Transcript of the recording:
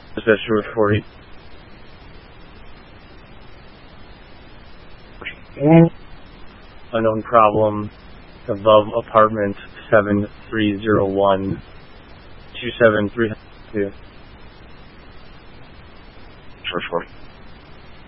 That's Route 40. Unknown problem above apartment 7301 273. Route 40.